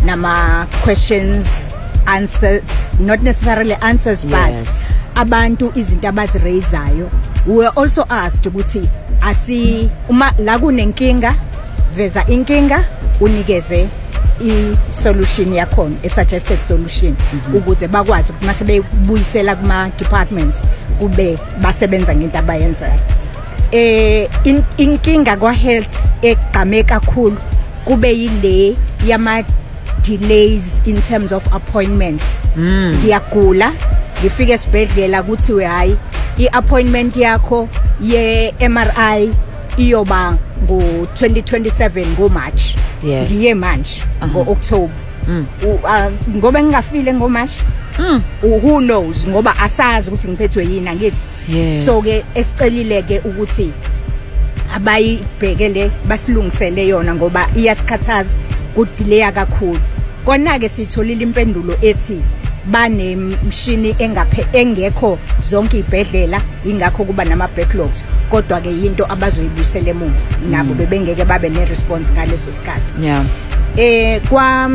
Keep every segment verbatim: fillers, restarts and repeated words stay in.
nama questions answers, not necessarily answers, yes. But abantu izinto abazirayizayo. We were also asked ukuthi asi uma la kunenkinga veza inkinga unikeze I solution yakhona, a suggested solution, ukuze bakwazi ukuthi mase beyibuyisela kuma departments kube basebenza ngento abayenzayo. Eh inkinga kwa health egqame kakhulu kube yile yama delays in terms of appointments. Ngiyagula ngifike esibhedlela kuthi we hayi I-appointment yakho ye M R I iyoba ngo twenty twenty-seven ngo March. Yes. Ngiye manje ngo October. Mm. Ngoba ngingafile ngo March. Mm. Who knows ngoba asazi ukuthi ngiphethwe yini ngithi. Yes. So ke esicelileke ukuthi abayibhekele basilungisele yona ngoba iyasikhathaza kudelay kakhulu. Kona ke sitholile impendulo ethi banemshini engaphe engekho zonke izibhedlela ingakho kuba nama backlogs kodwa ke into abazoyibuyisela emuva nabo bebengeke babe ne response ngaleso sikhathi. Yeah. Eh kwa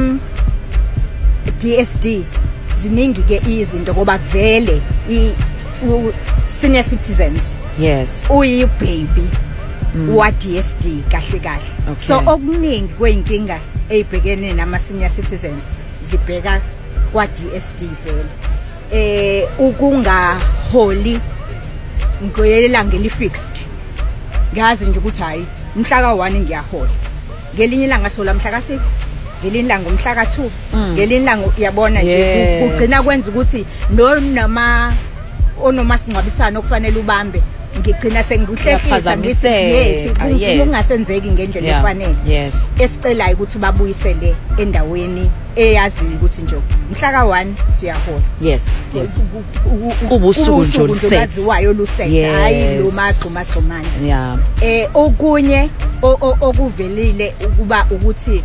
D S D ziningi ke izinto ngoba vele I senior citizens. Yes. Uyi baby mm. wa D S D kahle kahle. Okay. So okuningi kweinkinga ezibhekene nama senior citizens zibheka kwa D S D vele. Eh ukungaholi ngoyela ngeli fixed. Ngazi nje ukuthi hayi mhla ka one ngiyahola. Ngelinye ilanga sola mhla ka six, ngelinye ilanga umhla ka two, ngelinye ilanga uyabona nje kugcina kwenza ukuthi no nama onomasingcwabisana okufanele ubambe ngigcina sengihlehlisa ngithi yes kungasenzeki ngendlela efanele. Yes. Esicelayo ukuthi babuyisele endaweni eyazi ukuthi nje mhla ka one siyahola. Yes. Yes. Kubusuku nje olusethiwayo lusethe hayi lo magcuma gcumana. Yeah. Eh okunye okuvelile ukuba ukuthi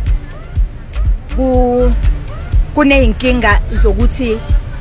ku kuneyinkinga zokuthi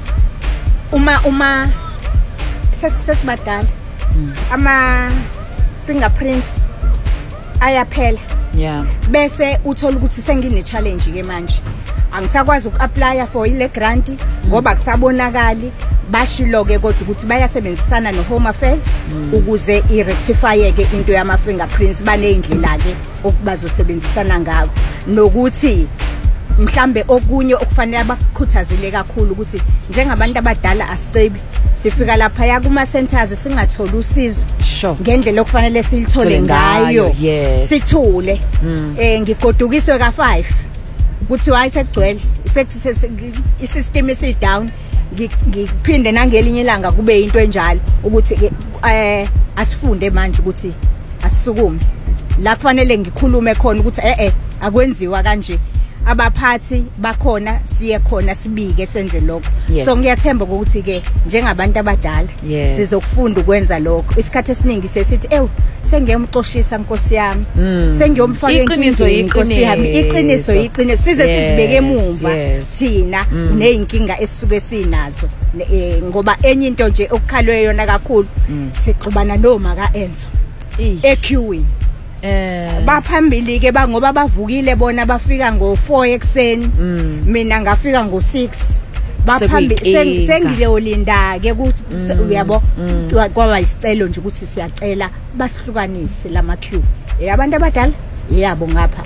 uma uma sesibadala ama fingerprints ayaphela. Yeah. Bese uthola ukuthi sengine challenge ke manje angisakwazi ukuapply for ile grant ngoba kusabonakali bashilo ke kodwa ukuthi bayasebenzisana no Home Affairs ukuze irectify ke into yama fingerprints banezindlela ke okubazosebenzisana ngako nokuthi mhlambe okunye okufanele abakhuthazile kakhulu ukuthi njengabantu abadala asicebi sifika lapha ya kuma centers singathola usizo sure ngendlela okufanele silithole ngayo yes. Sithule mm. eh ngigodukiswe ka five kuthi hayi sekugcwele isystem isi down ngiphinde nangelinye ilanga kube into enjalo ukuthi eh asifunde manje ukuthi asisukume la kufanele ngikhulume khona ukuthi eh eh akwenziwa kanje abaphathi bakhona siye khona sibike senze lokho. Yes. So ngiyathemba ukuthi ke njengabantu abadala yes. sizokufunda ukwenza lokho isikhathi esiningi sesithi ew sengiyamxoshisa Nkosi yami mm. sengiyomfaka iqiniso Nkosi yami iqiniso iqiniso size yes. sizibeke emuva yes. thina mm. neyinkinga esisuke sinazo e, ngoba enye into nje okukhalwe yona kakhulu mm. sixubana noma ka Enzo equeuing eh baphambili ke ba ngoba bavukile bona bafika ngo four ekseni mm. mina ngafika ngo six baphambili sengiyolinda ke ukuthi uyabo kwaba isicelo nje ukuthi siyacela basihlukanise lama queue yabantu abadala yabo ngapha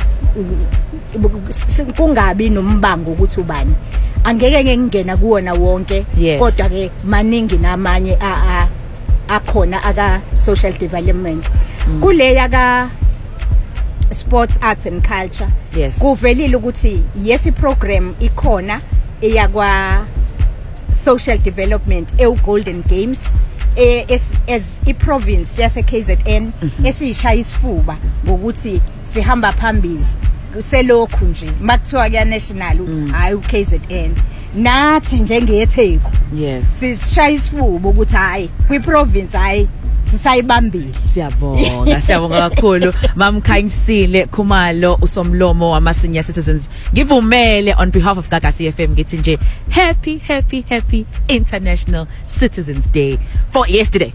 kungabi nombango ukuthi ubani angeke ngingena kuona wonke yes. kodwa ke maningi namanye a a akhona aka social development mm. kuleya ka sports arts and culture yes. kuvelile ukuthi yes iprogram ikhona eyakwa social development e Golden Games as as i province yase K Z N esishaya isifuba ngokuthi sihamba phambili kuselokhu nje makuthiwa kuya national hayi u K Z N nathi njengeTheku yes sishaya isifuba ukuthi hayi kwi province hayi sisayibambile. Siyabonga siyabonga kakhulu Mam Khanyisile Khumalo usomlomo wama senior citizens ngivumele on behalf of Gagasi F M ngithi nje happy happy happy International Citizens Day for yesterday.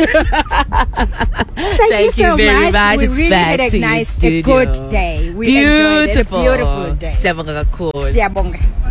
Thank, Thank you so very much, much. We It's really back had a to nice you a good day. We beautiful enjoyed it. A beautiful day. Siyabonga kakhulu. siyabonga.